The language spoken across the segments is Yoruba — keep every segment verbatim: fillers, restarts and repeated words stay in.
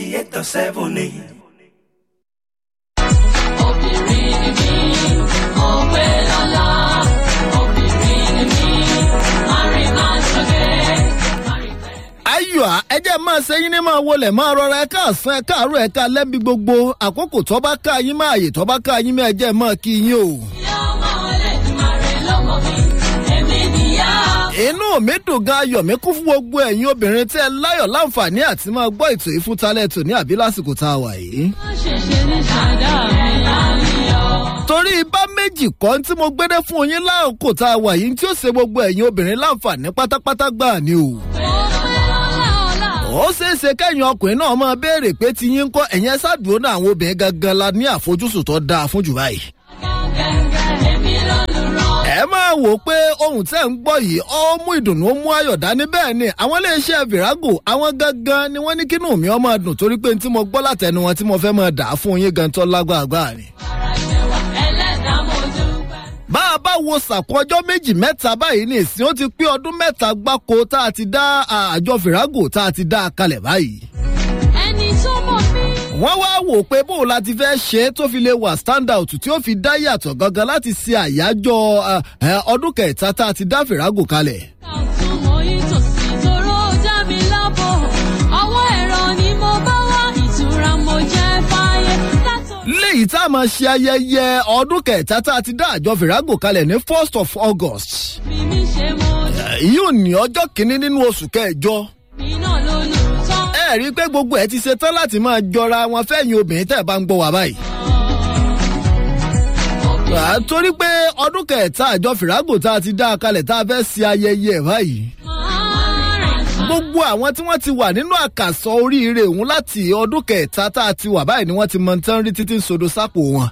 eight to seven ni. Obìnrin ni mí, mo pé lọ́la. Obìnrin ni mí, àrìnmáṣọ́gẹ́. ayọ̀ ẹjẹ́ máa ṣe yín ní máa wọlé máa rọra ẹ̀ka àsán ẹ̀ka àárọ̀ ẹ̀ka lẹ́bi gbogbo àkókò tó bá ká yín máa yè tó bá ká yín máa jẹ́ máa kí yín o. inú mi dùn gan ayọ̀ mi kún fún gbogbo ẹ̀yin obìnrin tí ẹ láyọ̀ láǹfààní àti máa gbọ́ ètò ìfúntalẹ̀ tò ní àbí lásìkò tá a wà yìí. torí bá méjì kan tí mo gbédé fún yín láàkó tá a wà yìí tí ó ṣe gbogbo ẹ̀yin obìnrin láǹfààní pátápátá gbà ni o. ó ṣeé ṣe kẹ́yìn ọkùnrin náà máa béèrè pé ti yín ń kọ́ ẹ̀yìn ẹ̀ ṣáàdúró náà àwọn obìnrin gangan la ní àfojúsùn tó dáa fún jù báyìí. ẹ máa wò pé ohun tẹ́ ń gbọ́ yìí ó mú ìdùnnú ó mú ayọ̀ dání bẹ́ẹ̀ ni àwọn iléeṣẹ́ Virago àwọn gangan ni wọ́n ní kínú mi ó máa dùn torí pé tí mo gbọ́ látẹnu wọn tí mo fẹ́ máa dà á fún yín gan tó lágbàgbà ni. bá a bá wo sàkó ọjọ́ méjì mẹ́ta báyìí ní ìsìn ó ti pé ọdún mẹ́ta gbáko tá a ti dá àjọ Virago tá a ti dá a kalẹ̀ báyìí. ẹni tó mọ̀ mí. wọ́n wá wò pé bó la ti fẹ́ ṣe é tó fi lè wà stand out tí ó fi dá yàtọ̀ gangan láti ṣe àyájọ́ ọdún kẹta tá a ti dá Virago kalẹ̀. àtúmọ̀ yìí tòsí tóró dá mi lábọ̀ ọwọ́ ẹ̀rọ ni mo bá wá ìtura mo jẹ́ fáyé. léyìí tá a máa ṣe ayẹyẹ ọdún kẹta tá a ti dá àjọ Virago kalẹ̀ ní first of August. bí mi ṣe mọ́ jẹ́. yóò ní ọjọ́ kìíní nínú oṣù kẹjọ. mi náà ló lù tán. ẹ rí i pé gbogbo ẹ ti ṣe tán láti máa jọra wọn fẹ́yìn obìnrin tẹ́ ẹ bá ń gbọ́ wá báyìí. torí pé ọdún kẹta àjọ Virago tá a ti dá a kalẹ̀ tá a fẹ́ ṣe ayẹyẹ báyìí. gbogbo àwọn tí wọ́n ti wà nínú àkàsọ̀ oríire òun láti ọdún kẹta tá a ti wà báyìí ni wọ́n ti mọ tán rí títí ń sodo sápò wọn.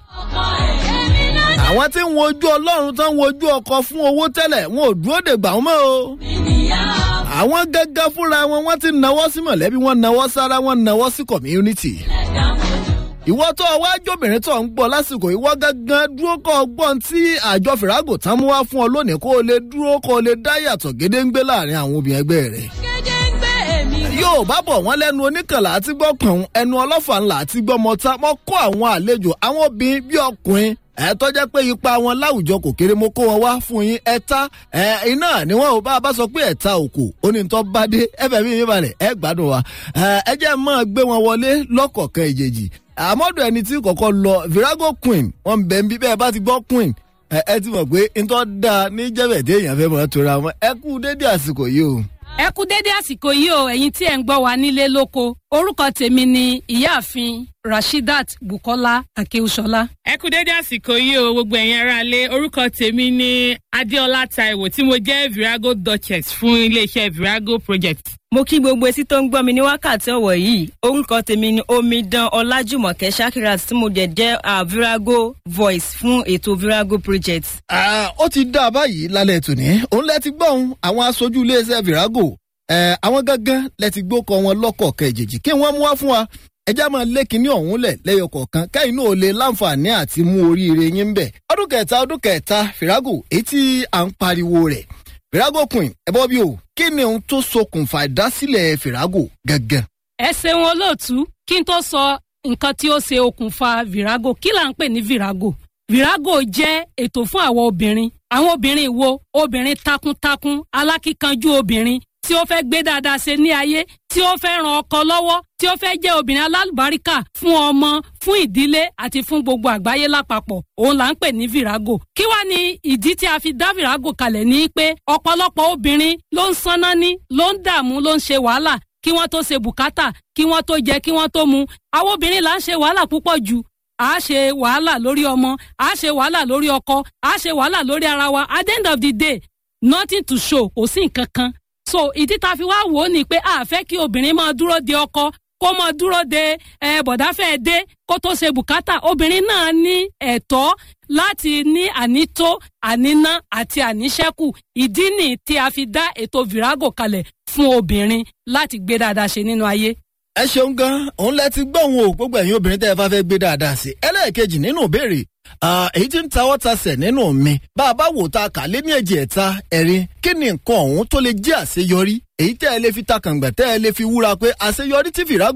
àwọn tí ń wojú Ọlọ́run tán ń wojú ọkọ fún owó tẹ́lẹ̀ wọn ò dúró dè gbà wọ́n mọ́ o. àwọn gẹ́gẹ́ fúnra wọn wọ́n ti nawọ́ sí mọ̀lẹ́bí wọn nawọ́ sára wọn nawọ́ sí community. ìwọ tó wá jóbìnrin tó ń gbọ́ lásìkò ìwọ gángan dúró kọ́ ọgbọ́n tí àjọ Virago tán mú wá fún ọ lónìí kó o lè dúró kó o lè dá yàtọ̀ gédéǹgbé láàrin àwọn obìnrin ẹgbẹ́ rẹ̀. yóò bá bọ̀ wọ́n lẹ́nu oníkànlá àti gbọ́ pọ̀n ẹnu ọlọ́fà ńlá àti gbọ́ mọ́ta mọ́ kó àwọn àlejò àwọn obìnrin bí ọkùnrin ẹ tó jẹ́ pé ipa wọn láwùjọ kò kéré mo kó wọn wá fún yín ẹ̀ta ẹ iná ni wọn ò bá a bá sọ pé ẹ̀ta òkò onítọ́ bá dé ẹ̀fẹ̀ mi yín balẹ̀ ẹ gbádùn wa ẹ jẹ́ máa gbé wọn wọlé lọ́kọ̀ọ̀kan ìjèjì àmọ́dọ̀ ẹni tí kọ́kọ́ lọ Virago Queen wọn bẹ̀ ń bí bẹ́ẹ̀ bá ti gbọ́ Queen ẹ ẹ ti mọ̀ pé ntọ́ da ní jẹ́bẹ̀dẹ́ èèyàn fẹ́ mọ̀ tóra wọn ẹ kú dédé àsìkò yìí o. ẹ kú dédé àsìkò yìí o ẹ̀yin tí ẹ̀ ń gbọ́ wa nílé lóko orúkọ tèmi ni ìyáàfin Rashidat Bukola Akeushola. ẹ kú dédé àsìkò yìí o gbogbo ẹ̀yin aráalé orúkọ tèmi ni Adéọlá Táíwò tí mo jẹ́ Virago Duchess fún iléeṣẹ́ Virago Project. mo kí gbogbo etí tó ń gbọ́ mi ní wákàtí ọ̀wọ̀ yìí orúkọ tèmi ni Omidan Ọlájùmọ̀kẹ́ Shakirat tí mo jẹ́ jẹ́ uh, Virago Voice fún ètò Virago Project. ó ti dá a báyìí lálẹ́ tòní òun lẹ ti gbọ́ ohun àwọn aṣojú iléeṣẹ́ Virago àwọn gángan lẹ ti gbókọ wọn lọ́kọ̀ọ̀kan ìjèjì kí wọ́n mú wá fún wa ẹjá máa lé kinní ọ̀hún lẹ̀ lẹ́yọ kọ̀ọ̀kan kẹ́yìn náà lè láǹfààní àti mú oríire yín bẹ̀. ọdún kẹta ọdún kẹta Virago èyí tí à ń pariwo rẹ̀ Virago Queen ẹ bọ́ bí o kí ni ohun tó ṣokùnfà ìdásílẹ̀ Virago gangan. ẹ ṣeun olóòtú kí n tó sọ nǹkan tí ó ṣe okùnfà Virago kí là ń pè ní Virago. Virago jẹ́ ètò fún àwọn obìnrin àwọn obìnrin wo obìnrin takuntakun alákíkanjú obìnrin tí ó fẹ́ gbé dáadáa ṣe ní ayé tí ó fẹ́ ran ọkọ lọ́wọ́ tí ó fẹ́ jẹ́ obìnrin alálùbáríkà fún ọmọ fún ìdílé àti fún gbogbo àgbáyé lápapọ̀ òun là ń pè ní Virago. kí wá ní ìdí tí a fi dá Virago kalẹ̀ ní pé ọ̀pọ̀lọpọ̀ obìnrin ló ń sanná ní ló ń dààmú ló ń ṣe wàhálà kí wọ́n tó ṣe bùkátà kí wọ́n tó jẹ kí wọ́n tó mu àwọn obìnrin là ń ṣe wàhálà púpọ̀ jù a ṣe wàhálà lórí ọmọ a ṣe wàhálà lórí ọkọ a ṣe wàhálà lórí ara wa at the end of the day nothing to show kò sí nǹkan kan. so ìdí tá a fi wá wò ó ni pé a fẹ́ kí obìnrin máa dúró de ọkọ kó máa dúró de ẹ bọ̀dá fẹ́ dé kó tó ṣe bùkátà obìnrin náà ní ẹ̀tọ́ láti ní ànító àníná àti àníṣẹ́kù ìdí nì tí a fi dá ètò Virago kalẹ̀ fún obìnrin láti gbé dáadáa ṣe nínú ayé. ẹ ṣeun gan òun lẹ ti gbọ́ òun o gbogbo ẹ̀yin obìnrin tẹ́ ẹ bá fẹ́ gbé dáadáa sí ẹlẹ́ẹ̀kejì nínú ìbéèrè èyí tí ń tawọ́ tasẹ̀ nínú mi bá a bá wò ta kà lé ní ẹ̀jẹ̀ ẹ̀ta ẹ̀rin kí ni nǹkan ọ̀hún tó lè jẹ́ àṣeyọrí èyí tẹ́ ẹ lè fi ta kàǹgbà tẹ́ ẹ lè fi wúra pé àṣeyọrí tí Virago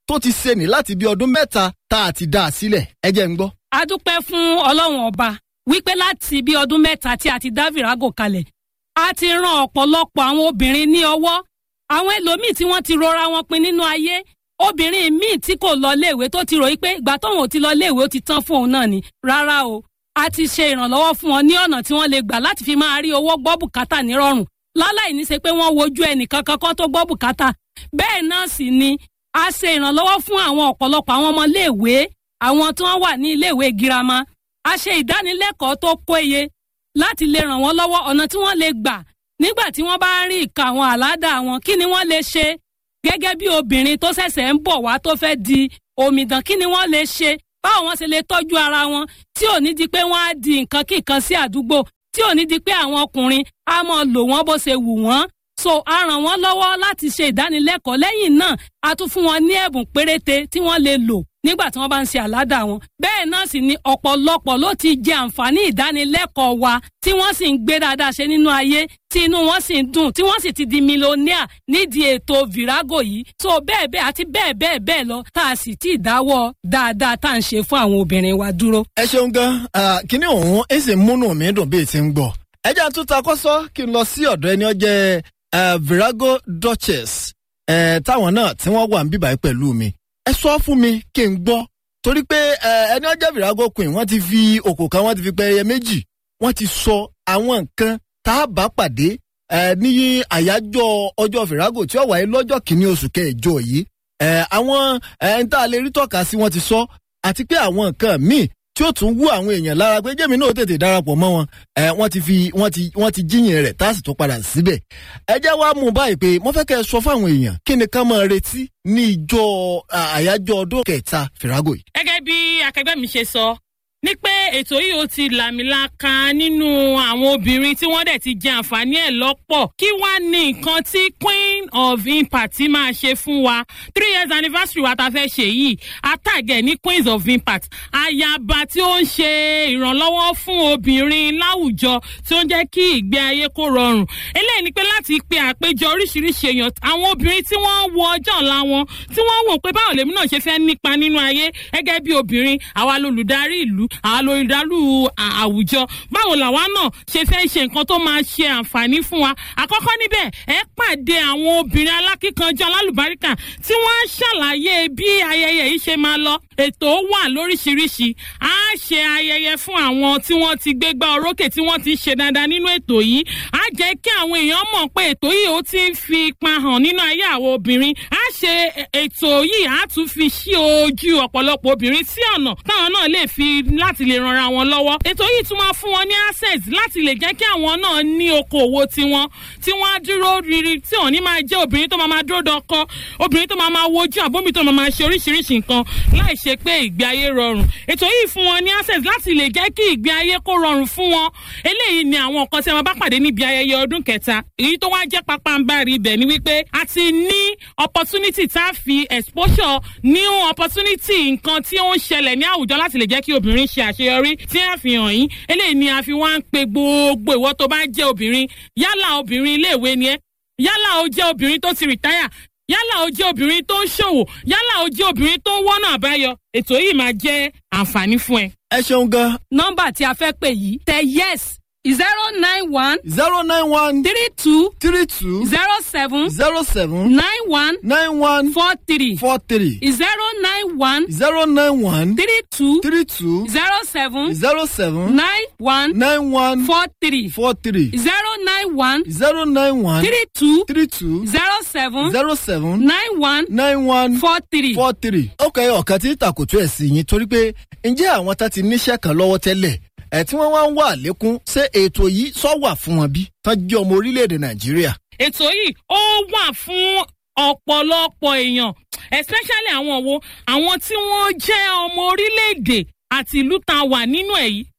tó ti ṣe ní láti bí ọdún mẹ́ta tá a ti dá a sílẹ̀ ẹ jẹ́ ń gbọ́. a dúpẹ́ fún ọlọ́run ọba wípé láti bí ọdún mẹ́ta tí a ti dá virago kalẹ̀ a ti ran ọ̀pọ̀lọpọ̀ àwọn obìnrin ní ọwọ́ àwọn ẹlòmíì tí wọ́n ti rọra wọn pin nínú ayé obìnrin míì tí kò lọ léèwé tó ti ròyìn pé ìgbà tóun ò ti lọ léèwé ó ti tán fún òun náà ni rárá o a ti ṣe ìrànlọ́wọ́ fún wọn ní ọ̀nà tí wọ́n lè gbà láti fi máa rí owó gbọ́ bùkátà nírọ̀rùn láláì ní ṣe pé wọ́n wojú ẹnìkan kankan tó gbọ́ bùkátà bẹ́ẹ̀ náà sì ni a ṣe ìrànlọ́wọ́ fún àwọn ọ̀pọ̀lọpọ̀ àwọn ọmọ léèwé àwọn tí wọ́n wà ní iléèwé girama a ṣe ìdánilẹ́kọ̀ọ́ tó péye láti lè ràn wọ́n lọ́wọ́ ọ̀nà tí wọ́n lè gbà nígbà tí wọ́n bá rí ìka àwọn àládà wọn kí ni wọ́n lè ṣe gẹ́gẹ́ bí obìnrin tó ṣẹ̀ṣẹ̀ ń bọ̀ wá tó fẹ́ di omidan kí ni wọ́n lè ṣe báwo wọ́n ṣe lè tọ́jú ara wọn tí ò ní di pé wọ́n á di nǹkan kíkan sí àdúgbò tí ò ní di pé àwọn ọkùnrin á máa lò wọ́n bó ṣe wù wọ́n so a ràn wọ́n lọ́wọ́ láti ṣe ìdánilẹ́kọ̀ọ́ lẹ́yìn náà a tún fún wọn ní ẹ̀bùn péréte tí wọ́n lè lò nígbà tí wọ́n bá ń ṣe àládà wọn bẹ́ẹ̀ náà sì ni ọ̀pọ̀lọpọ̀ ló ti jẹ àǹfààní ìdánilẹ́kọ̀ọ́ wa tí wọ́n sì ń gbé dáadáa ṣe nínú ayé tí inú wọn sì ń dùn tí wọ́n sì ti di mílíọ̀nìà nídìí ètò virago yìí so bẹ́ẹ̀ bẹ́ẹ̀ àti bẹ́ẹ̀ bẹ́ẹ̀ bẹ́ẹ̀ lọ tá a sì ti dáwọ́ dáadáa tá à ń ṣe fún àwọn obìnrin wa dúró. ẹ ṣeun gan kíní òun ẹ sì múnú mi dùn bí ti ń gbọ́ ẹ jẹ́ àtúntà kọ́sọ́ kí n lọ sí ọ̀dọ̀ ẹni ọjẹ́ virago duchess táwọn náà tí wọ́n wà ń bíbáyé pẹ̀lú mi ẹ sọ fún mi kí n gbọ́ torí pé ẹni ọjọ́ virago queen wọ́n ti fi òkò kan wọ́n ti fi pẹ́ẹ́yẹ méjì wọ́n ti sọ àwọn nǹkan tá a bá pàdé ní àyájọ́ ọjọ́ virago tí ó wáyé lọ́jọ́ kìíní oṣù kẹjọ yìí àwọn ẹni tá a lè rí tọ́ka sí wọ́n ti sọ àti pé àwọn nǹkan míì tí ó tún wú àwọn èèyàn lára pé jẹ́mi náà tètè darapọ̀ mọ́ wọn wọ́n ti fi wọ́n ti wọ́n ti jíyìn rẹ̀ tá a sì tún padà síbẹ̀. ẹ jẹ́ wá mú báyìí pé mo fẹ́ kẹ́ ẹ sọ fáwọn èèyàn kí ni ká máa retí ní ìjọ àyájọ́ ọdún kẹta virago yìí. gẹ́gẹ́ bí akẹgbẹ́ mi ṣe sọ ní pé ètò yìí ó ti làmìlaka nínú àwọn obìnrin tí wọ́n dẹ̀ ti jẹ àǹfààní ẹ̀ lọ́pọ̀ kí wá ní nǹkan tí queen of impact máa ṣe fún wa three years anniversary wa ta fẹ́ ṣe yìí àtàgẹ̀ ní queens of impact ayaba tí ó ń ṣe ìrànlọ́wọ́ fún obìnrin láwùjọ tí ó ń jẹ́ kí ìgbé ayé kó rọrùn eléyìí ni pé láti pe àpéjọ oríṣiríṣi èèyàn àwọn obìnrin tí wọ́n wo ọjọ́ ọ̀la wọn tí wọ́n wò pé báwo lèmi náà ṣe fẹ́ nípa nínú ayé gẹ́gẹ́ bí obìnrin àwa lolùdarí ìlú àwọn olùdarí àwùjọ báwo làwa náà ṣe fẹ́ ṣe nǹkan tó máa ṣe àǹfààní fún wa àkọ́kọ́ níbẹ̀ ẹ pàdé àwọn obìnrin alákíkanjú alálùbáríkà tí wọ́n á ṣàlàyé bí ayẹyẹ yìí ṣe máa lọ ètò wà lóríṣiríṣi á ṣe ayẹyẹ fún àwọn tí wọ́n ti gbégbá orókè tí wọ́n ti ṣe dáadáa nínú ètò yìí á jẹ́ kí àwọn èèyàn mọ̀ pé ètò yìí ó ti ń fi ipa hàn nínú ayé àwọn obìnrin á ṣe ètò yìí á tún fi ṣí ojú ọ̀pọ̀lọpọ̀ obìnrin sí ọ̀nà táwọn náà lè fi láti lè ranra wọn lọ́wọ́ ètò yìí tún máa fún wọn ní access láti lè jẹ́ kí àwọn náà ní okòwò tiwọn tí wọ́n á dúró riri tí wọ́n ní máa jẹ́ obìnrin tó máa máa dúró dọkọ obìnrin tó máa máa wojú àbómi tó máa máa ṣe oríṣiríṣi nǹkan láì ṣe pé ìgbé ayé rọrùn ètò yìí fún wọn ní access láti lè jẹ́ kí ìgbé ayé kó rọrùn fún wọn eléyìí ni àwọn nǹkan tí wọ́n bá pàdé níbi ayẹyẹ ọdún kẹta èyí tó wá jẹ́ pápánbárì ibẹ̀ ni wípé a ti ní opportunity tá a fi exposure new opportunity nǹkan tí ó ń ṣẹlẹ̀ ní àwùjọ láti lè jẹ́ kí obìnrin ṣe àṣeyọrí tí a fi hàn yín eléyìí ni a fi wá ń pe gbogbo ìwọ tó bá jẹ́ obìnrin yálà obìnrin iléèwé ni ẹ́ yálà ó jẹ́ obìnrin tó ti rìtáyà yálà ó jẹ́ obìnrin tó ń ṣòwò yálà ó jẹ́ obìnrin tó ń wọ́nà àbáyọ ètò yìí máa jẹ́ àǹfààní fún ẹ. ẹ ṣeun gan. nọ́mbà tí a fẹ́ pè yìí tẹ yes zero nine one. zero nine one. three two. three two. zero seven. zero seven. nine one. nine one. four three. four three. zero nine one. zero nine one. three two. three two. zero seven. zero seven. nine one. nine one. four three. four three. zero nine one. zero nine one. three two. three two. zero seven. zero seven. nine one. nine one. four three. four three. ó kẹ́ ọ̀kan tí tàkùtù ẹ̀ sí yín torí pé ǹjẹ́ àwọn tá ti níṣẹ́ kan lọ́wọ́ tẹ́lẹ̀ ẹ̀ tí wọ́n wá ń wà lékún ṣé ètò yìí sọ wà fún wọn bí tán jẹ́ ọmọ orílẹ̀-èdè nàìjíríà. ètò yìí ó wà fún ọ̀pọ̀lọpọ̀ èèyàn especially àwọn wo àwọn tí wọ́n jẹ́ ọmọ orílẹ̀-èdè àti ìlú tá a wà nínú ẹ̀ yìí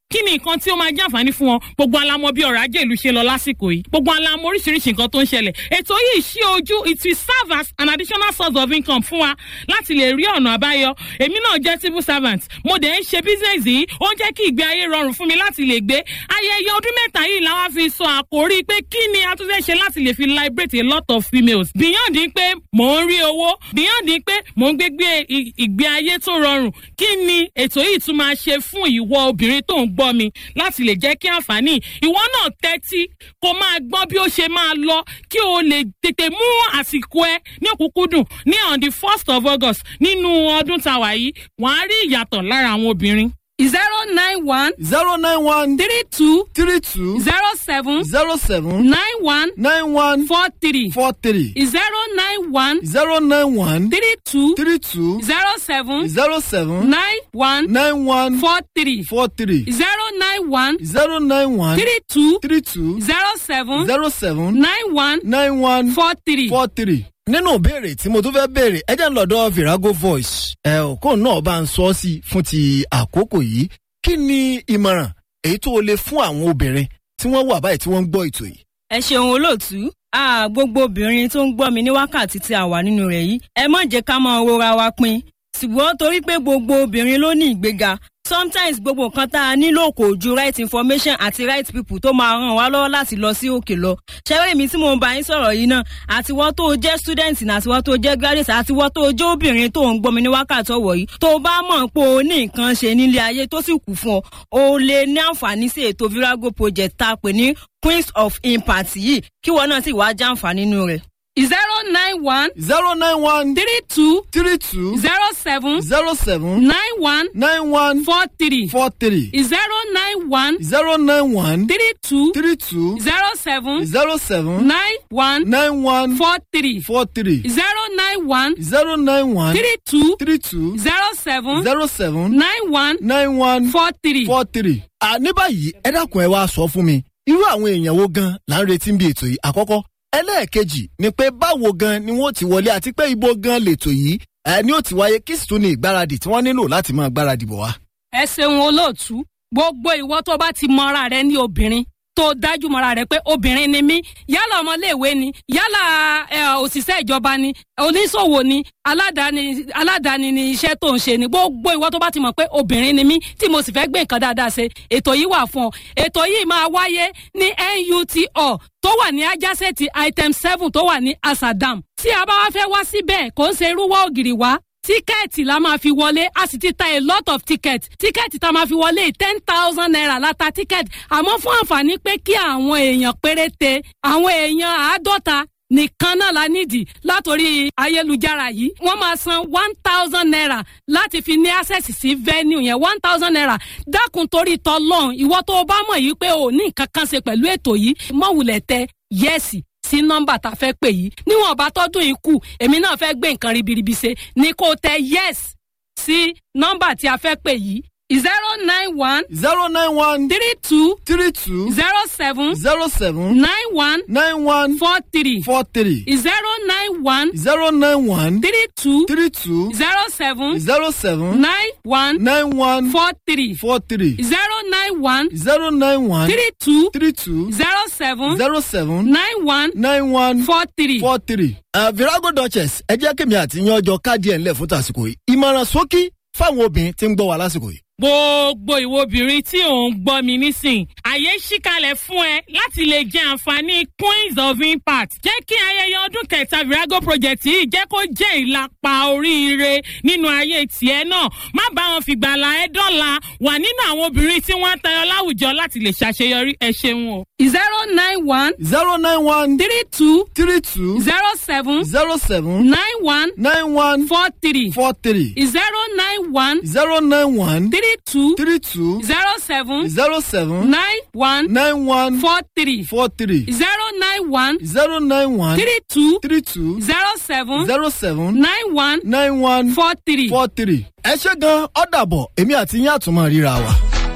kí ni nǹkan tí ó máa jẹ́ àǹfààní fún wọn gbogbo alamọ bí ọ̀rọ̀ ajé ìlú ṣe lọ lásìkò yìí gbogbo alamọ oríṣiríṣi nǹkan tó ń ṣẹlẹ̀ ètò yìí ṣí ojú it will serve as an additional source of income fún wa láti lè rí ọ̀nà àbáyọ èmi náà jẹ́ civil servant mo dẹ̀ ń ṣe business yìí ó ń jẹ́ kí ìgbé ayé rọrùn fún mi láti lè gbé ayẹyẹ ọdún mẹ́ta yìí làwa fi sọ àkórí pé kí ni a tún fẹ́ ṣe láti lè fi liberate a lot of females beyond pé mò ń rí owó beyond pé mò ń gbégbé ìgbé ayé tó rọrùn kí ni ètò yìí tún máa ṣe fún ìwọ obìnrin tó ń gbọ́ mi láti lè jẹ́ kí àǹfààní ìwọ náà tẹ́tí kó máa gbọ́ bí ó ṣe máa lọ kí o lè tètè mú àsìkò ẹ ní òkúkúdùn ní on the first of August nínú ọdún tàwa yìí wàá rí ìyàtọ̀ lára àwọn obìnrin. zero nine one zero nine one three two three two zero seven zero seven nine one nine one four three four three zero nine one zero nine one three two three two zero seven zero seven nine one nine one four three four three zero nine one zero nine one three two three two zero seven zero seven nine one nine one four three. four three. nínú ìbéèrè tí mo tún fẹ́ béèrè ẹ jẹ́ ń lọ́dọ̀ Virago Voice ẹ ò kóun náà bá ń sọ sí fún ti àkókò yìí kí ni ìmọ̀ràn èyí tó o lè fún àwọn obìnrin tí wọ́n wà báyìí tí wọ́n ń gbọ́ ètò yìí. ẹ ṣeun olóòtú a gbogbo obìnrin tó ń gbọ́ mi ní wákàtí tí a wà nínú rẹ̀ yìí ẹ má jẹ́ ká máa rora wa pin ṣùgbọ́n torí pé gbogbo obìnrin ló ní ìgbéga sometimes gbogbo nǹkan tá a nílò kò ju right information àti right people tó máa ràn wá lọ́wọ́ láti lọ sí òkè lọ. ṣẹ́wé mi tí mo bá yín sọ̀rọ̀ yìí náà àtiwọ́ tó jẹ́ student ní àtiwọ́ tó jẹ́ graduate àtiwọ́ tó jẹ́ obìnrin tó ń gbọ́ mi ní wákàtí ọ̀wọ̀ yìí tó bá mọ̀ pé o ní nǹkan ṣe nílé ayé tó sì kù fún ọ o lè ní àǹfààní sí ètò Virago project tá a pè ní Queens of Impact yìí kí wọ́n náà sì wá jàǹfààní nínú rẹ̀. zero nine one zero nine one three two three two zero seven zero seven nine one nine one four three four three zero nine one zero nine one three two three two zero seven zero seven nine one nine one four three four three zero nine one zero nine one three two three two zero seven zero seven nine one nine one four three. four three. ní báyìí ẹ dákun ẹ wá sọ fún mi irú àwọn èèyàn wo gan là ń retí bí ètò yìí àkọ́kọ́ ẹlẹ́ẹ̀kejì ni pé báwo gan ni wọ́n ti wọlé àti pé ibo gan lètò yìí ẹ ní ó ti wáyé kí sì tún ní ìgbáradì tí wọ́n nílò láti máa gbáradì bọ̀ wá. ẹ ṣeun olóòtú gbogbo ìwọ tó bá ti mọra rẹ ní obìnrin tó dájú mọ́ra rẹ̀ pé obìnrin ni mí yálà ọmọléèwé ni yálà òṣìṣẹ́ ìjọba ni oníṣòwò ni aládàáni aládàáni ni iṣẹ́ tó ń ṣe ni gbogbo ìwọ tó bá ti mọ̀ pé obìnrin ni mí tí mo sì fẹ́ gbé nǹkan dáadáa ṣe ètò yìí wà fún ọ ètò yìí máa wáyé ní N U T O tó wà ní ajásẹ́ẹ̀tì item seven tó wà ní Asadam tí a bá wá fẹ́ wá síbẹ̀ kò ń ṣe irúwọ́ ògiri wá tíkẹ́ẹ̀tì la máa fi wọlé a sì ti ta a lot of ticket tíkẹ́ẹ̀tì tá a máa fi wọlé ten thousand naira la ta tíkẹ́ẹ̀tì àmọ́ fún àǹfààní pé kí àwọn èèyàn péréte àwọn èèyàn àádọ́ta nìkan náà la nídìí látòrí ayélujára yìí wọ́n máa san one thousand naira láti fi ní access sí venue yẹn one thousand naira dákun torí tọ́lọ́n ìwọ tó o bá mọ̀ yìí pé o ní nǹkan kan ṣe pẹ̀lú ètò yìí mọ̀wùlẹ̀ tẹ yẹ́sì sí nọ́mbà tá a fẹ́ pè yìí níwọ̀n bá tọ́dún yìí kù èmi náà fẹ́ gbé nǹkan ribiribi ṣe ni kò tẹ yes sí nọ́mbà tí a fẹ́ pè yìí zero nine one zero nine one three two three two zero seven zero seven nine one nine one four three four three zero nine one zero nine one three two three two zero seven zero seven nine one nine one four three four three zero nine one zero nine one three two three two zero seven zero seven nine one nine one four three. four three. Virago Duchess ẹ jẹ́ kémi àti yan ọjọ́ káàdì ẹ̀ ńlẹ̀ fún tàsìkò yìí ìmọ̀ràn ṣókí fáwọn obìnrin tí ń gbọ́ wa lásìkò yìí. gbogbo ìwọ obìnrin tí ò ń gbọ́ mi nísìn àyè ṣíkalẹ̀ fún ẹ láti lè jẹ àǹfààní Queens of Impact jẹ́ kí ayẹyẹ ọdún kẹta Virago project yìí jẹ́ kó jẹ́ ìlàpá oríire nínú ayé tiẹ̀ náà má bá wọn fìgbàlà ẹ dọ́là wà nínú àwọn obìnrin tí wọ́n ń tayọ láwùjọ láti lè ṣàṣeyọrí ẹ ṣeun o. zero nine one zero nine one three two three two zero seven zero seven nine one nine one four three four three zero nine one zero nine one three two three two zero seven zero seven nine one nine one four three four three zero nine one zero nine one three two three two zero seven zero seven nine one nine one four three. four three. ẹ ṣé gan-an ó dàbọ̀ èmi àti yín àtúmọ̀ ríra wa.